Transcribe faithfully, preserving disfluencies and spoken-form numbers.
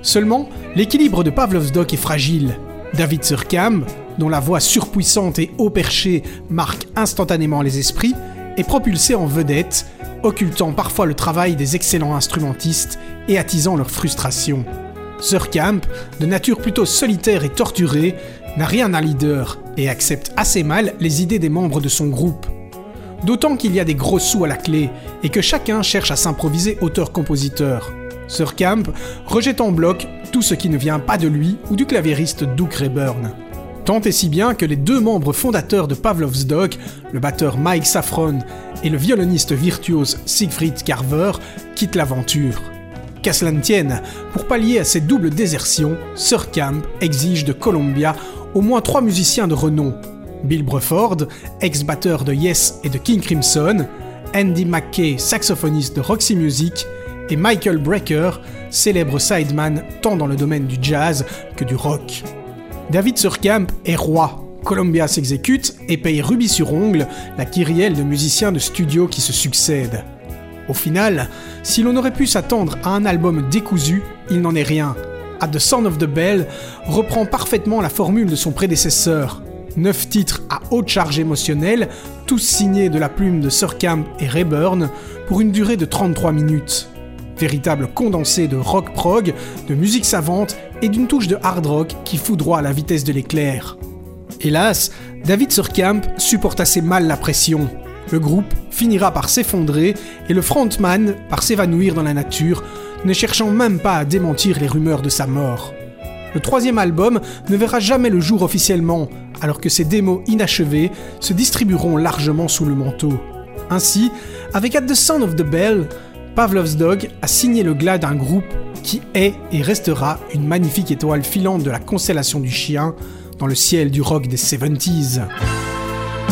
Seulement, l'équilibre de Pavlov's Dock est fragile. David Surkamp, dont la voix surpuissante et haut perchée marque instantanément les esprits, est propulsé en vedette, occultant parfois le travail des excellents instrumentistes et attisant leur frustration. Surkamp, de nature plutôt solitaire et torturée, n'a rien à leader et accepte assez mal les idées des membres de son groupe. D'autant qu'il y a des gros sous à la clé et que chacun cherche à s'improviser auteur-compositeur. Surkamp rejette en bloc tout ce qui ne vient pas de lui ou du claviériste Doug Rayburn. Tant et si bien que les deux membres fondateurs de Pavlov's Dock, le batteur Mike Saffron et le violoniste virtuose Siegfried Carver, quittent l'aventure. Qu'à cela ne tienne, pour pallier à cette double désertion, Surkamp exige de Columbia au moins trois musiciens de renom. Bill Bruford, ex-batteur de Yes et de King Crimson, Andy McKay, saxophoniste de Roxy Music, et Michael Brecker, célèbre sideman tant dans le domaine du jazz que du rock. David Surkamp est roi. Columbia s'exécute et paye rubis sur ongle la kyrielle de musiciens de studio qui se succèdent. Au final, si l'on aurait pu s'attendre à un album décousu, il n'en est rien. At the Sound of the Bell reprend parfaitement la formule de son prédécesseur. Neuf titres à haute charge émotionnelle, tous signés de la plume de Surkamp et Rayburn, pour une durée de trente-trois minutes. Véritable condensé de rock prog, de musique savante et d'une touche de hard rock qui foudroie à la vitesse de l'éclair. Hélas, David Surkamp supporte assez mal la pression. Le groupe finira par s'effondrer et le frontman par s'évanouir dans la nature, ne cherchant même pas à démentir les rumeurs de sa mort. Le troisième album ne verra jamais le jour officiellement, alors que ses démos inachevées se distribueront largement sous le manteau. Ainsi, avec At the Sound of the Bell, Pavlov's Dock a signé le glas d'un groupe qui est et restera une magnifique étoile filante de la constellation du chien dans le ciel du rock des soixante-dix.